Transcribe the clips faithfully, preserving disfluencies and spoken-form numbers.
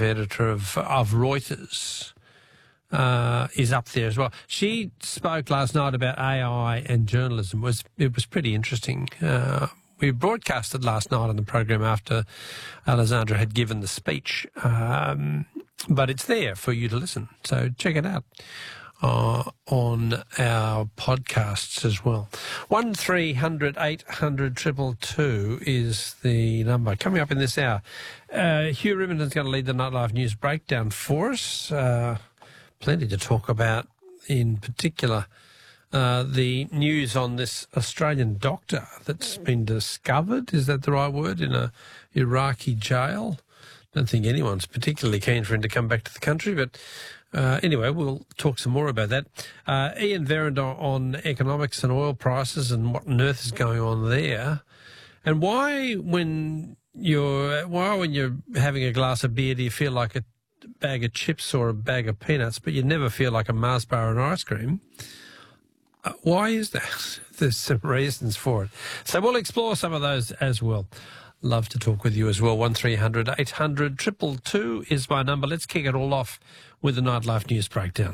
executive editor of, of Reuters, uh, is up there as well. She spoke last night about A I and journalism. It was, it was pretty interesting. Uh, we broadcasted last night on the program after Alessandra had given the speech, um, but it's there for you to listen. So check it out. Uh, on our podcasts as well. One three hundred eight hundred two two two is the number. Coming up in this hour, uh, Hugh Riminton's going to lead the Nightlife News Breakdown for us. Uh, plenty to talk about, in particular uh, the news on this Australian doctor that's been discovered, is that the right word, in a Iraqi jail. Don't think anyone's particularly keen for him to come back to the country, but Uh, anyway, we'll talk some more about that. Uh, Ian Verrender on economics and oil prices and what on earth is going on there, and why when you're why when you're having a glass of beer do you feel like a bag of chips or a bag of peanuts, but you never feel like a Mars bar and ice cream? Uh, why is that? There's some reasons for it. So we'll explore some of those as well. Love to talk with you as well. One three hundred eight hundred two two two is my number. Let's kick it all off with the Nightlife News Breakdown.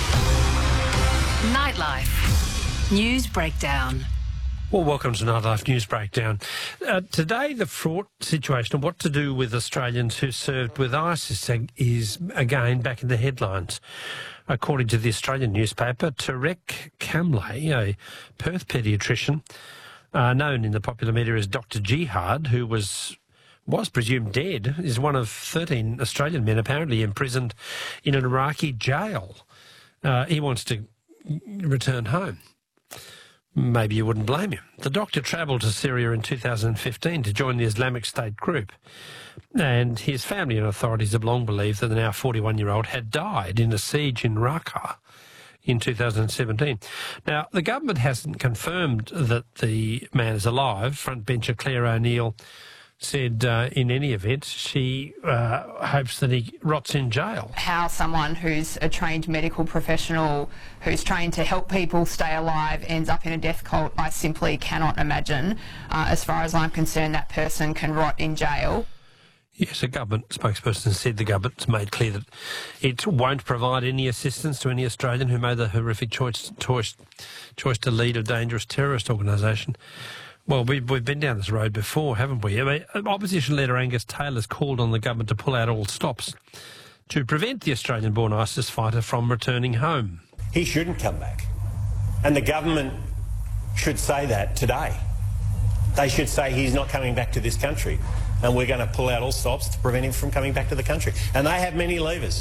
Nightlife News Breakdown. Well, welcome to Nightlife News Breakdown. Uh, today, the fraught situation of what to do with Australians who served with ISIS is, again, back in the headlines. According to the Australian newspaper, Tarek Kamlay, a Perth paediatrician, Uh, known in the popular media as Doctor Jihad, who was was presumed dead, is one of thirteen Australian men apparently imprisoned in an Iraqi jail. Uh, he wants to return home. Maybe you wouldn't blame him. The doctor travelled to Syria in two thousand fifteen to join the Islamic State group, and his family and authorities have long believed that the now forty-one-year-old had died in a siege in Raqqa in two thousand seventeen. Now, the government hasn't confirmed that the man is alive. Frontbencher Claire O'Neill said uh, in any event she uh, hopes that he rots in jail. How someone who's a trained medical professional who's trained to help people stay alive ends up in a death cult, I simply cannot imagine. Uh, as far as I'm concerned, that person can rot in jail. Yes, a government spokesperson said the government's made clear that it won't provide any assistance to any Australian who made the horrific choice, choice, choice to lead a dangerous terrorist organisation. Well, we've, we've been down this road before, haven't we? I mean, Opposition leader Angus Taylor's called on the government to pull out all stops to prevent the Australian-born ISIS fighter from returning home. He shouldn't come back. And the government should say that today. They should say he's not coming back to this country, and we're going to pull out all stops to prevent him from coming back to the country. And they have many levers.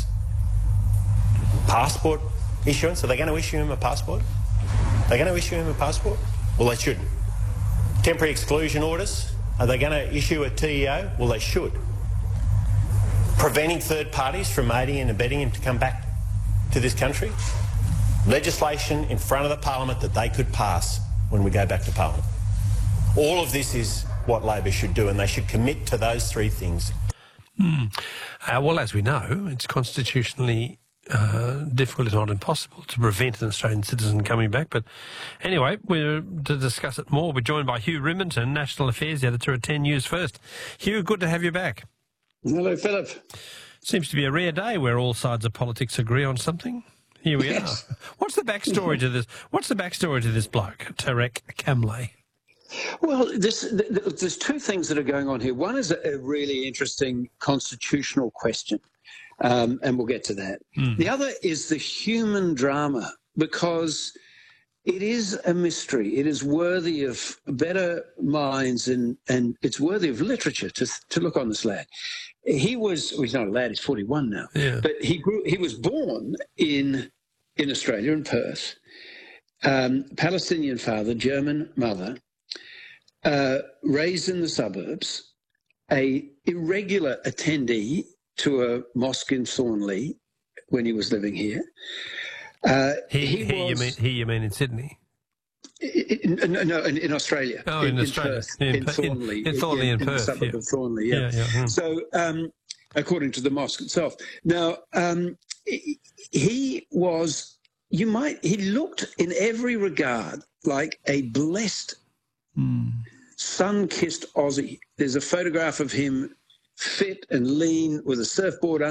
Passport issuance, are they going to issue him a passport? Are they going to issue him a passport? Well, they shouldn't. Temporary exclusion orders, are they going to issue a T E O? Well, they should. Preventing third parties from aiding and abetting him to come back to this country? Legislation in front of the Parliament that they could pass when we go back to Parliament. All of this is what Labor should do, and they should commit to those three things. Mm. Uh, well, as we know, it's constitutionally uh, difficult, if not impossible, to prevent an Australian citizen coming back. But anyway, we're to discuss it more. We're joined by Hugh Riminton, National Affairs Editor at ten News First. Hugh, good to have you back. Hello, Philip. Seems to be a rare day where all sides of politics agree on something. Here we yes. are. What's the backstory to this? What's the backstory to this bloke, Tarek Kamlay? Well, this, th th there's two things that are going on here. One is a, a really interesting constitutional question, um, and we'll get to that. Mm. The other is the human drama, because it is a mystery. It is worthy of better minds, and, and it's worthy of literature to, to look on this lad. He was, well, he's not a lad, he's forty-one now, yeah. but he grew. He was born in, in Australia, in Perth, um, Palestinian father, German mother, Uh, raised in the suburbs, a irregular attendee to a mosque in Thornley when he was living here. Uh, he, he he, was, you mean, he, you mean in Sydney? In, no, in, in Australia. Oh, in, in Australia. Perth, in, in Thornley. In, in Thornley, in, in, in Perth, the suburb yeah. of Thornley, yeah. yeah, yeah. Mm. So, um, according to the mosque itself. Now, um, he was, you might, he looked in every regard like a blessed mm. sun-kissed Aussie. There's a photograph of him fit and lean with a surfboard